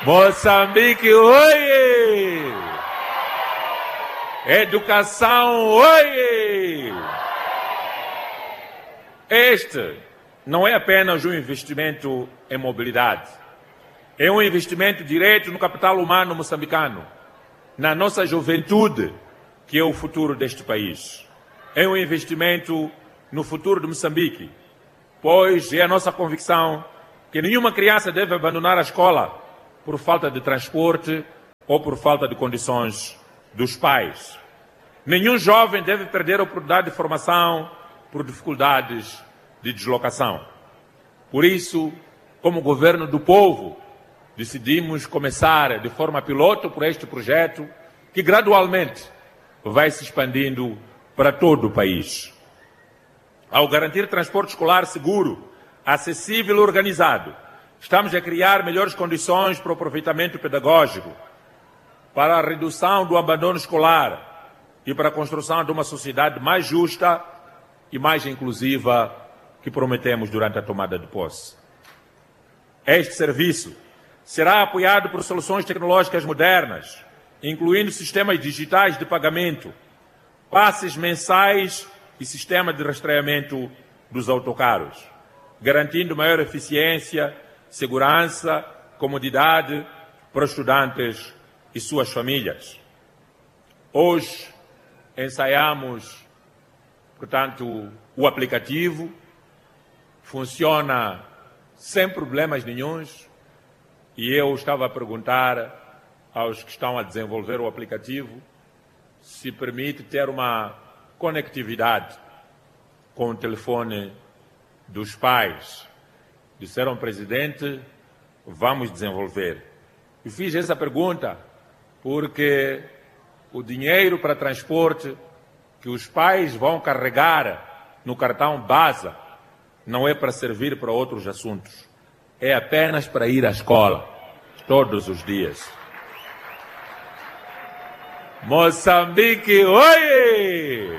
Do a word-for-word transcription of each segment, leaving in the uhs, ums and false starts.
Moçambique, oi! Educação, oi! Este não é apenas um investimento em mobilidade. É um investimento direto no capital humano moçambicano, na nossa juventude, que é o futuro deste país. É um investimento no futuro de Moçambique, pois é a nossa convicção que nenhuma criança deve abandonar a escola por falta de transporte ou por falta de condições dos pais. Nenhum jovem deve perder a oportunidade de formação por dificuldades de deslocação. Por isso, como governo do povo, decidimos começar de forma piloto por este projeto que gradualmente vai se expandindo para todo o país. Ao garantir transporte escolar seguro, acessível e organizado, estamos a criar melhores condições para o aproveitamento pedagógico, para a redução do abandono escolar e para a construção de uma sociedade mais justa e mais inclusiva que prometemos durante a tomada de posse. Este serviço será apoiado por soluções tecnológicas modernas, incluindo sistemas digitais de pagamento, passes mensais e sistema de rastreamento dos autocarros, garantindo maior eficiência, segurança, comodidade para os estudantes e suas famílias. Hoje ensaiamos, portanto, o aplicativo, funciona sem problemas nenhuns, e eu estava a perguntar aos que estão a desenvolver o aplicativo se permite ter uma conectividade com o telefone dos pais. Disseram, presidente, vamos desenvolver. E fiz essa pergunta porque o dinheiro para transporte que os pais vão carregar no cartão BASA não é para servir para outros assuntos. É apenas para ir à escola, todos os dias. Moçambique, oi!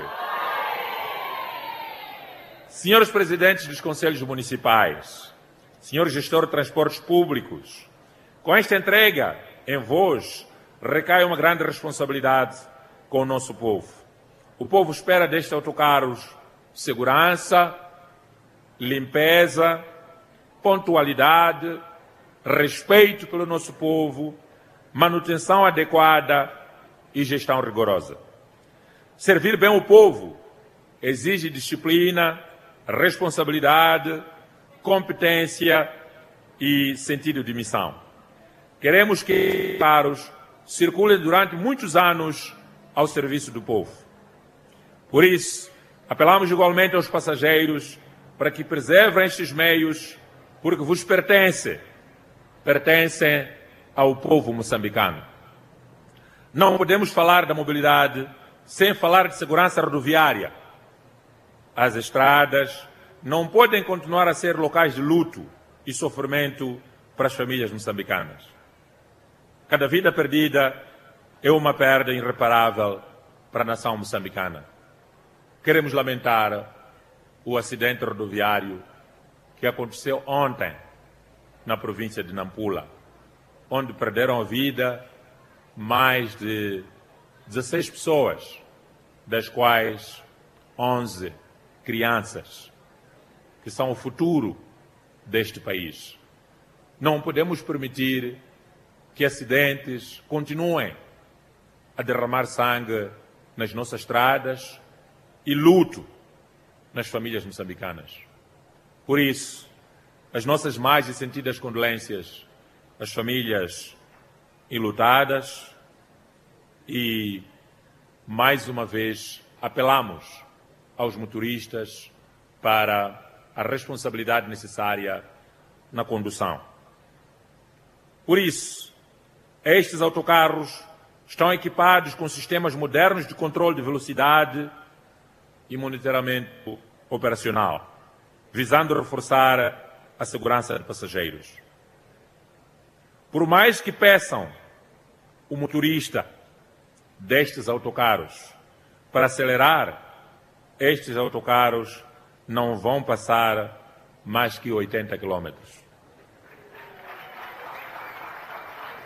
Senhores presidentes dos conselhos municipais, senhor gestor de transportes públicos, com esta entrega em vós recai uma grande responsabilidade com o nosso povo. O povo espera destes autocarros segurança, limpeza, pontualidade, respeito pelo nosso povo, manutenção adequada e gestão rigorosa. Servir bem o povo exige disciplina, responsabilidade, competência e sentido de missão. Queremos que os carros circulem durante muitos anos ao serviço do povo. Por isso, apelamos igualmente aos passageiros para que preservem estes meios, porque vos pertencem, pertencem ao povo moçambicano. Não podemos falar da mobilidade sem falar de segurança rodoviária. As estradas não podem continuar a ser locais de luto e sofrimento para as famílias moçambicanas. Cada vida perdida é uma perda irreparável para a nação moçambicana. Queremos lamentar o acidente rodoviário que aconteceu ontem na província de Nampula, onde perderam a vida mais de dezesseis pessoas, das quais onze crianças, que são o futuro deste país. Não podemos permitir que acidentes continuem a derramar sangue nas nossas estradas e luto nas famílias moçambicanas. Por isso, as nossas mais sentidas condolências às famílias enlutadas e, mais uma vez, apelamos aos motoristas para a responsabilidade necessária na condução. Por isso, estes autocarros estão equipados com sistemas modernos de controle de velocidade e monitoramento operacional, visando reforçar a segurança de passageiros. Por mais que peçam o motorista destes autocarros para acelerar, estes autocarros não vão passar mais que oitenta quilômetros.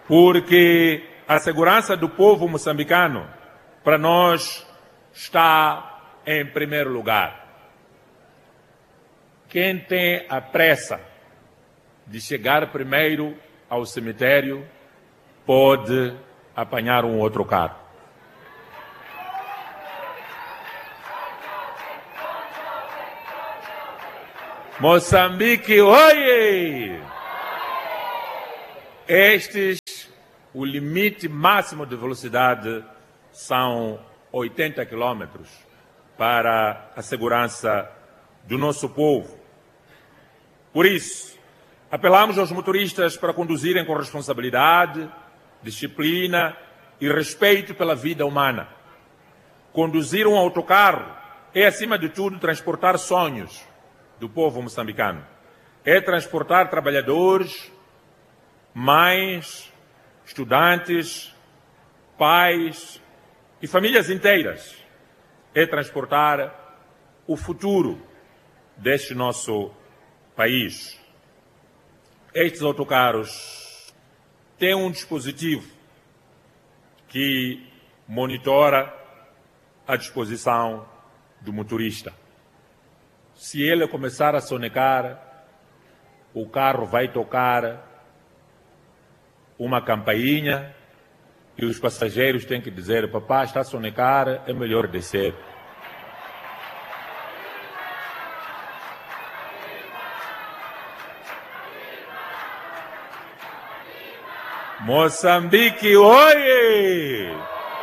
porque a segurança do povo moçambicano, para nós, está em primeiro lugar. Quem tem a pressa de chegar primeiro ao cemitério pode apanhar um outro carro. Moçambique, oie! Estes, o limite máximo de velocidade são oitenta quilômetros para a segurança do nosso povo. Por isso, apelamos aos motoristas para conduzirem com responsabilidade, disciplina e respeito pela vida humana. Conduzir um autocarro é, acima de tudo, transportar sonhos do povo moçambicano. É transportar trabalhadores, mães, estudantes, pais e famílias inteiras. É transportar o futuro deste nosso país. Estes autocarros têm um dispositivo que monitora a disposição do motorista. Se ele começar a sonecar, o carro vai tocar uma campainha e os passageiros têm que dizer: papá, está a sonecar, é melhor descer. Moçambique, oie!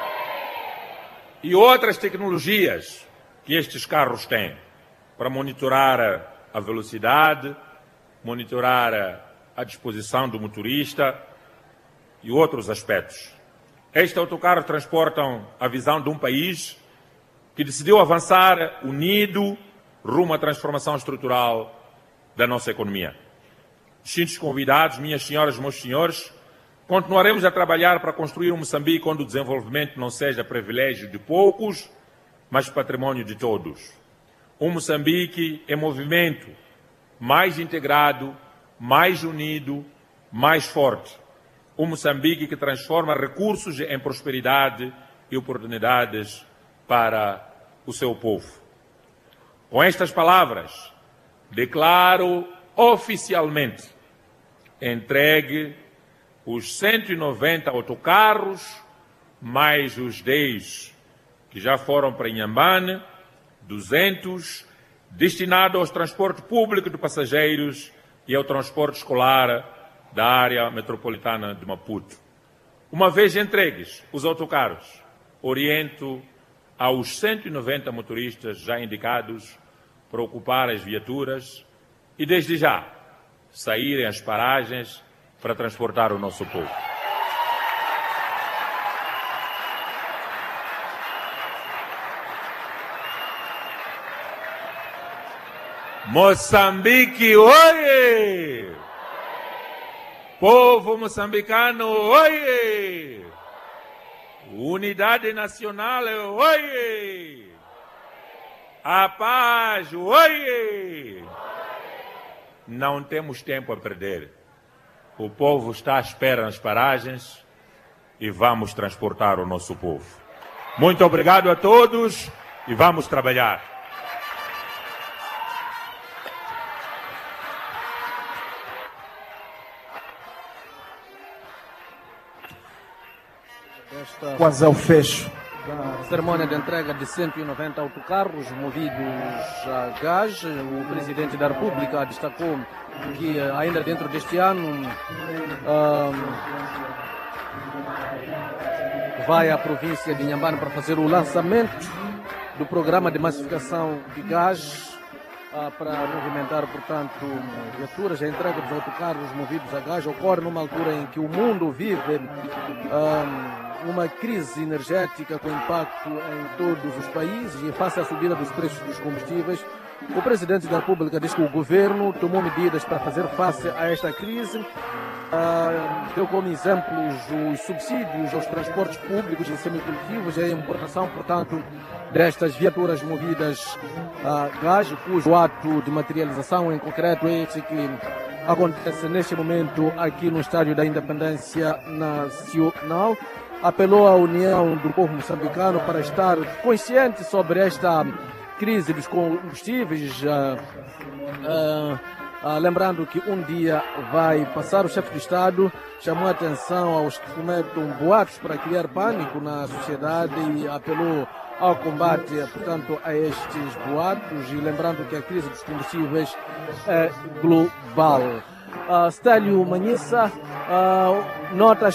E outras tecnologias que estes carros têm para monitorar a velocidade, monitorar a disposição do motorista e outros aspectos. Estes autocarros transportam a visão de um país que decidiu avançar unido rumo à transformação estrutural da nossa economia. Distintos convidados, minhas senhoras e meus senhores, continuaremos a trabalhar para construir um Moçambique onde o desenvolvimento não seja privilégio de poucos, mas patrimônio de todos. Um Moçambique em movimento, mais integrado, mais unido, mais forte. Um Moçambique que transforma recursos em prosperidade e oportunidades para o seu povo. Com estas palavras, declaro oficialmente entregue os cento e noventa autocarros, mais os dez que já foram para Inhambane, duzentos, destinados ao transporte público de passageiros e ao transporte escolar da área metropolitana de Maputo. Uma vez entregues os autocarros, oriento aos cento e noventa motoristas já indicados para ocupar as viaturas e, desde já, saírem às paragens para transportar o nosso povo. Moçambique, oie! Povo moçambicano, oie! Unidade nacional, oie! A paz, oie! Não temos tempo a perder. O povo está à espera nas paragens e vamos transportar o nosso povo. Muito obrigado a todos e vamos trabalhar. Esta quase ao fecho da cerimônia de entrega de cento e noventa autocarros movidos a gás. O Presidente da República destacou que ainda dentro deste ano um, vai à província de Inhambane para fazer o lançamento do programa de massificação de gás uh, para movimentar, portanto, viaturas. A entrega dos autocarros movidos a gás ocorre numa altura em que o mundo vive um, uma crise energética com impacto em todos os países e face à subida dos preços dos combustíveis. O Presidente da República diz que o governo tomou medidas para fazer face a esta crise. Uh, deu como exemplos os subsídios aos transportes públicos e semicolectivos e a importação, portanto, destas viaturas movidas a gás, cujo ato de materialização em concreto é esse que acontece neste momento aqui no Estádio da Independência Nacional. Apelou à união do povo moçambicano para estar consciente sobre esta crise dos combustíveis, uh, uh, uh, lembrando que um dia vai passar. O chefe de Estado chamou a atenção aos que fomentam boatos para criar pânico na sociedade e apelou ao combate, portanto, a estes boatos, e lembrando que a crise dos combustíveis é global. Uh, Stélio Manhissa, uh, notas